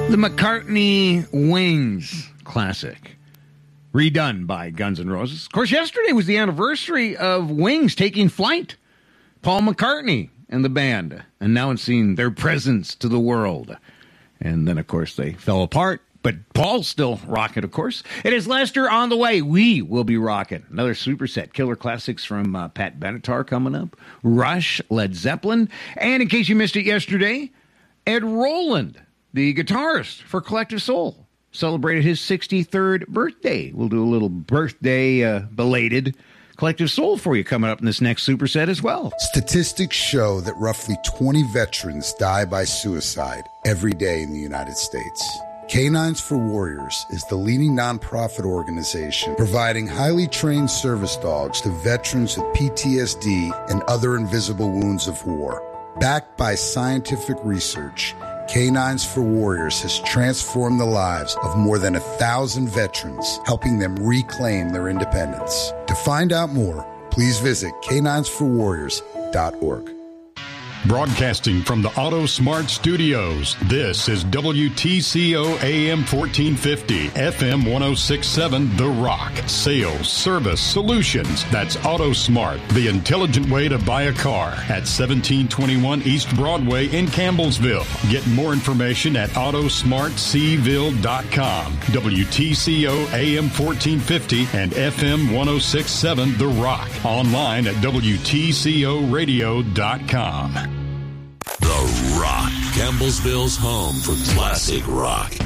The McCartney Wings classic, redone by Guns N' Roses. Of course, yesterday was the anniversary of Wings taking flight. Paul McCartney and the band announcing their presence to the world. And then, of course, they fell apart. But Paul's still rocking, of course. It is Lester on the way. We will be rocking. Another superset. Killer classics from Pat Benatar coming up. Rush, Led Zeppelin. And in case you missed it yesterday, Ed Roland, the guitarist for Collective Soul, celebrated his 63rd birthday. We'll do a little birthday belated Collective Soul for you coming up in this next superset as well. Statistics show that roughly 20 veterans die by suicide every day in the United States. Canines for Warriors is the leading nonprofit organization providing highly trained service dogs to veterans with PTSD and other invisible wounds of war. Backed by scientific research, Canines for Warriors has transformed the lives of more than 1,000 veterans, helping them reclaim their independence. To find out more, please visit caninesforwarriors.org. Broadcasting from the Auto Smart Studios, this is WTCO AM 1450, FM 1067, The Rock. Sales, service, solutions. That's Auto Smart, the intelligent way to buy a car at 1721 East Broadway in Campbellsville. Get more information at autosmartseville.com. WTCO AM 1450 and FM 1067, The Rock. Online at WTCOradio.com. The Rock, Campbellsville's home for classic rock.